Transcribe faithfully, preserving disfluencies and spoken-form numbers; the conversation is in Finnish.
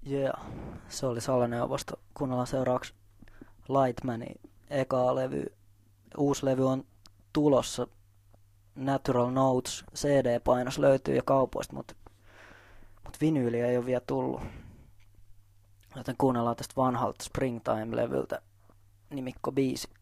Yeah, se oli Salaneuvosto. Kuunnellaan seuraavaksi Lightmanin ekaa levy. Uusi levy on tulossa. Natural Notes C D-painos löytyy jo kaupoista, mutta mut vinyyliä ei ole vielä tullut. Joten kuunnellaan tästä vanhalta Springtime-levyltä nimikko biisi.